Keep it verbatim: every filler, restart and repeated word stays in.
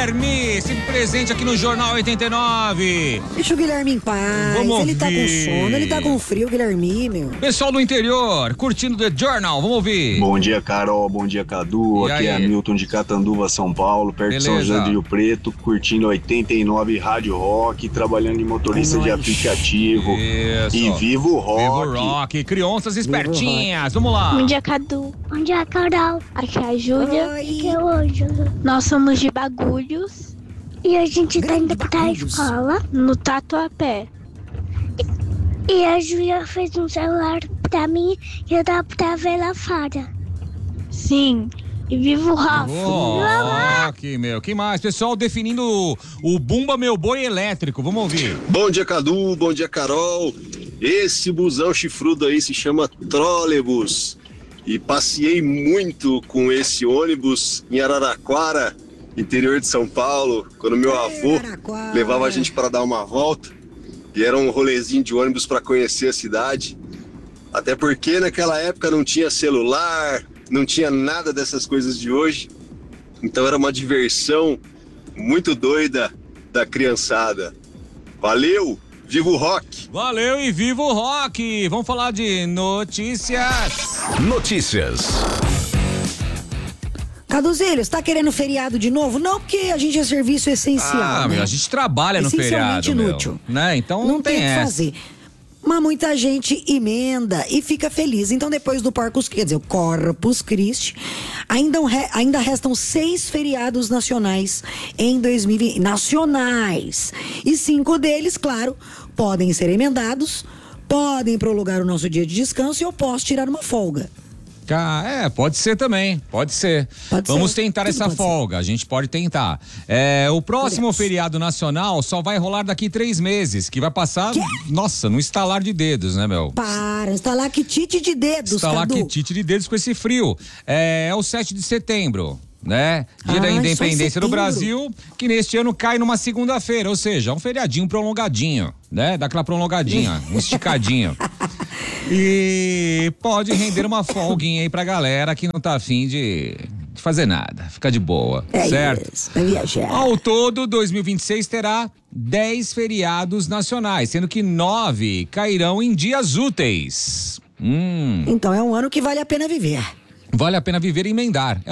Guilherme, sempre presente aqui no Jornal oitenta e nove. Deixa o Guilherme em paz. Vamos ele ouvir. tá com sono, ele tá com frio, Guilherme, meu. Pessoal do interior, curtindo The Journal, vamos ouvir. Bom dia, Carol, bom dia, Cadu. E aqui aí? é Hamilton de Catanduva, São Paulo, perto Beleza. de São José do Rio Preto, curtindo oitenta e nove Rádio Rock, trabalhando de motorista É de nóis. aplicativo. Isso. E viva o rock. Viva o rock, crianças espertinhas, vamos lá. Bom dia, Cadu. Bom dia, Carol. Aqui é a Júlia. Oi. Aqui é o Ângelo. Nós somos de Bagulhos, E a gente tá Grande indo pra Bagulhos. escola. no Tatuapé. E a Júlia fez um celular pra mim e eu dá pra ver lá fora. Sim. E viva o Rafa. O rock, meu. Quem mais? Pessoal definindo o, o Bumba Meu Boi elétrico, vamos ouvir. Bom dia, Cadu. Bom dia, Carol. Esse busão chifrudo aí se chama trolebus. E passeei muito com esse ônibus em Araraquara, interior de São Paulo, quando meu avô Araraquara. levava a gente para dar uma volta. E era um rolezinho de ônibus para conhecer a cidade. Até porque naquela época não tinha celular, não tinha nada dessas coisas de hoje. Então era uma diversão muito doida da criançada. Valeu! Viva o rock! Valeu e viva o rock! Vamos falar de notícias. Notícias. Caduzilho, você tá querendo feriado de novo? Não, porque a gente é serviço essencial, Ah, né? meu, a gente trabalha no Essencialmente feriado, meu, inútil. né? Então Não tem o que essa. fazer. Mas muita gente emenda e fica feliz. Então, depois do Corpus, quer dizer, o Corpus Christi, ainda, um re- ainda restam seis feriados nacionais em dois mil e vinte. Nacionais. E cinco deles, claro, podem ser emendados, podem prolongar o nosso dia de descanso e eu posso tirar uma folga. Ah, é, pode ser também, pode ser. Pode Vamos ser, tentar tudo essa pode ser. folga, a gente pode tentar. É, o próximo Podemos. feriado nacional só vai rolar daqui três meses, que vai passar, Quê? nossa, no estalar de dedos, né, meu? Para, está lá que tite de dedos, Estalar Cadu. que tite de dedos com esse frio. É, é o sete de setembro. Né? Dia Ah, da só em Independência do setembro. Brasil, que neste ano cai numa segunda-feira, ou seja, um feriadinho prolongadinho, né? Daquela prolongadinha, um esticadinho. E pode render uma folguinha aí pra galera que não tá afim de, de fazer nada, fica de boa, É certo? isso, vai viajar. Ao todo, dois mil e vinte e seis terá dez feriados nacionais, sendo que nove cairão em dias úteis. Hum, Então é um ano que vale a pena viver. vale a pena viver e emendar.